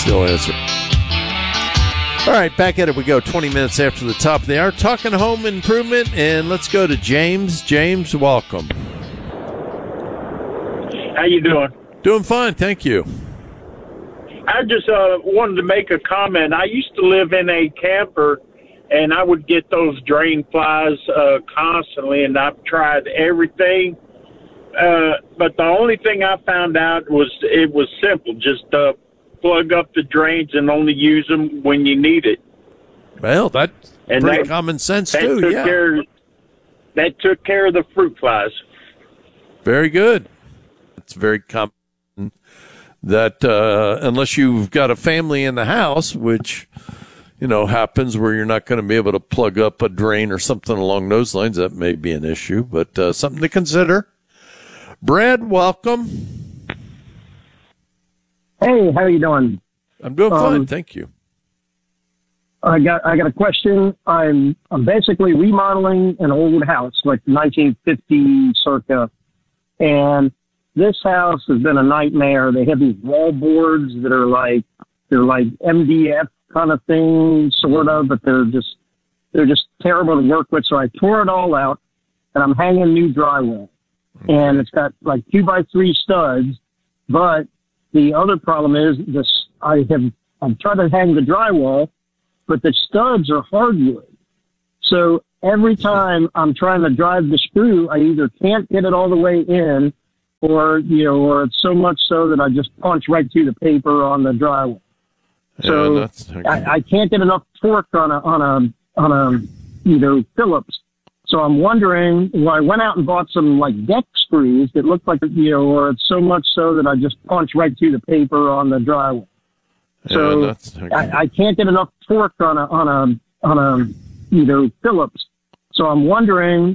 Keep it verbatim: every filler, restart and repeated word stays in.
still answer. All right, back at it we go. twenty minutes after the top of the hour, talking home improvement, and let's go to James. James, welcome. How you doing? Doing fine, thank you. I just uh, wanted to make a comment. I used to live in a camper, and I would get those drain flies uh, constantly, and I've tried everything. Uh, but the only thing I found out was it was simple. Just uh, plug up the drains and only use them when you need it. Well, that's and pretty that, common sense, that too, took yeah. Care, that took care of the fruit flies. Very good. It's very common that uh, unless you've got a family in the house, which, you know, happens where you're not going to be able to plug up a drain or something along those lines, that may be an issue, but uh, something to consider. Brad, welcome. Hey, how are you doing? I'm doing um, fine, thank you. I got I got a question. I'm I'm basically remodeling an old house, like nineteen fifty circa, and this house has been a nightmare. They have these wall boards that are like they're like M D F kind of thing, sort of, but they're just they're just terrible to work with. So I tore it all out, and I'm hanging new drywall, okay. And it's got like two by three studs, but the other problem is this: I have I'm trying to hang the drywall, but the studs are hardwood. So every time I'm trying to drive the screw, I either can't get it all the way in, or you know, or it's so much so that I just punch right through the paper on the drywall. Yeah, so that's, okay. I, I can't get enough torque on a on a on a you know Phillips. So I'm wondering, well, I went out and bought some like deck screws that look like, you know, or it's so much so that I just punch right through the paper on the drywall. So yeah, that's, okay. I, I can't get enough torque on a on a on a you know Phillips. So I'm wondering,